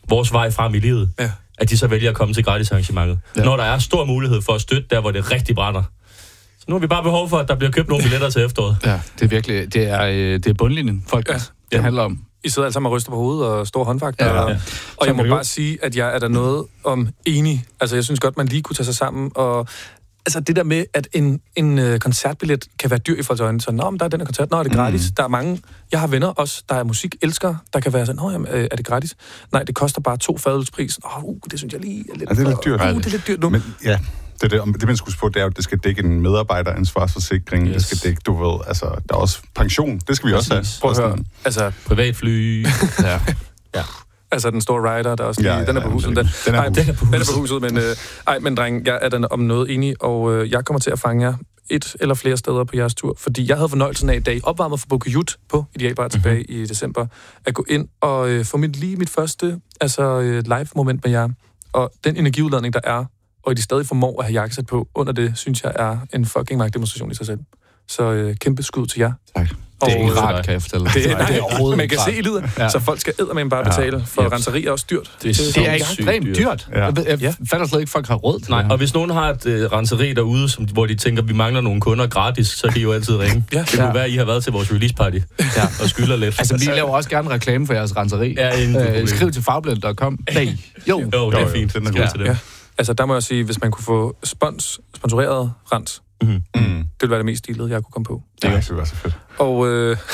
vores vej frem i livet, at de så vælger at komme til gratis arrangementet. Ja. Når der er stor mulighed for at støtte der, hvor det rigtig brænder. Så nu har vi bare behov for, at der bliver købt nogle billetter til efteråret. Ja, det er virkelig, det er bundlinjen, folk det handler om. I sidder alle sammen og ryster på hovedet og står håndvagt. Og jeg må bare sige, at jeg er der noget om enig. Altså, jeg synes godt, man lige kunne tage sig sammen og... Altså, det der med, at en koncertbillet kan være dyr i folks øjne. Så, men der er den her koncert, er det gratis. Der er mange... Jeg har venner også, der er musikelskere, der kan være sådan, er det gratis? Nej, det koster bare 2 fadølspris. Det synes jeg lige er lidt... det er lidt dyrt. Det er lidt dyrt nu. Men, det man skal huske på, det er jo, at det skal dække en medarbejderansvarsforsikring. Det skal dække, du ved, altså, der er også pension. Det skal vi også have. Prøv at høre. Altså, privatfly. Ja. Altså den store rider, der også lige, den er på huset. Den er på huset, men dreng, jeg er den om noget enig, og jeg kommer til at fange jer et eller flere steder på jeres tur, fordi jeg havde fornøjelsen af, da I opvarmede for Bokujut på Idealbar tilbage i december, at gå ind og få mit første live-moment med jer, og den energiudladning, der er, og I de stadig formår at have jakkesæt på, under det, synes jeg er en fucking magtdemonstration i sig selv. Så kæmpe skud til jer. Tak. Det er ikke rart, kan jeg fortælle. Det er overhovedet man kan se i lider, så folk skal eddermame bare betale, for renseri er også dyrt. Det er ekstremt dyrt. Jeg fatter slet ikke, folk har råd til det. Og hvis nogen har et renseri derude, hvor de tænker, vi mangler nogle kunder gratis, så kan I jo altid ringe. Det kunne være, I har været til vores release party og skylder lidt. Altså, vi laver også gerne reklame for jeres renseri. Skriv til fagbladet.com. Jo, det er fint. Den er god til det. Altså, der må jeg sige, hvis man kunne få sponsoreret rens, det ville være det mest stilede, jeg kunne komme på. Det ville være så fedt. Og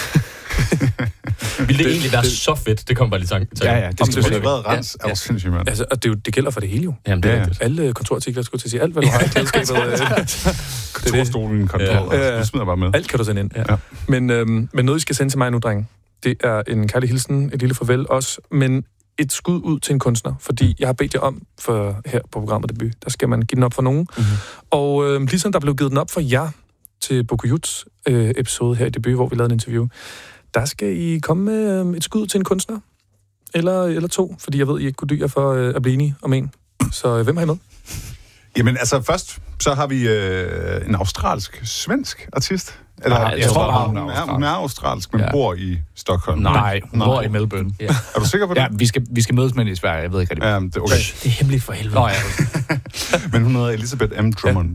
ville det egentlig være så fedt? Det kommer bare lige tanke. Ja, det skal have været rens. Er jo sindssygt, mand. Altså, og det gælder for det hele jo. Jamen, det er rigtigt. Alle kontorartikler skulle til at sige alt, hvad du har i klædeskabet. Kontorstolen, kontoret. Du smider bare med. Alt kan du sende ind. Ja. Men noget, I skal sende til mig nu, drenge, det er en kærlig hilsen, et lille farvel også, men et skud ud til en kunstner, fordi jeg har bedt jer om, for her på programmet Debut, der skal man give den op for nogen. Og ligesom der blev givet den op for jer til Bokujuts episode her i Debut, hvor vi lavede en interview, der skal I komme med et skud til en kunstner, eller 2, fordi jeg ved, I ikke kunne dyre for at blive enige om en. Så hvem har I med? Jamen altså først, så har vi en australsk-svensk artist. Eller, jeg tror hun er australsk, men bor i Stockholm. Nej, hun bor i Melbourne. Ja. Er du sikker på det? Ja, vi skal mødes med hende i Sverige, jeg ved ikke, hvad det er. Okay. Det er hemmeligt for helvede. Men hun hedder Elizabeth M. Drummond,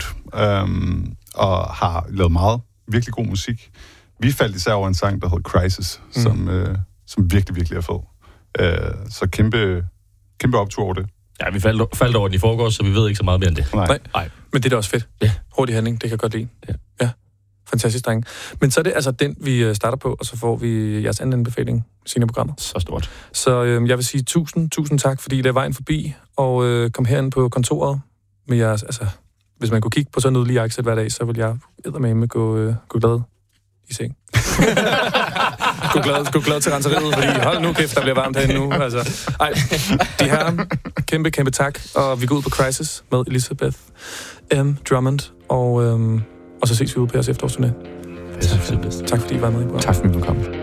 og har lavet meget virkelig god musik. Vi faldt især over en sang, der hedder Crisis, som virkelig, virkelig er fed. Så kæmpe optur over det. Ja, vi faldt over den i forgårs, så vi ved ikke så meget mere end det. Nej. Men det er da også fedt. Ja. Hurtig handling, det kan jeg godt lide. Ja. Fantastisk, drenge. Men så er det altså den, vi starter på, og så får vi jeres anden anbefaling senere i programmet. Så stort. Så jeg vil sige tusind tak, fordi det er vejen forbi, og kom herind på kontoret med jeres, altså, hvis man kunne kigge på sådan noget lige jakkesæt hver dag, så vil jeg eddermame gå glad i seng. Gå glad til renseriet, fordi hold nu kæft, der bliver varmt herinde nu. Altså, det her kæmpe tak, og vi går ud på Crisis med Elizabeth M. Drummond, og så ses vi ude på jeres efterårsturné. Tak fordi I var med i programmet. Tak fordi du kom.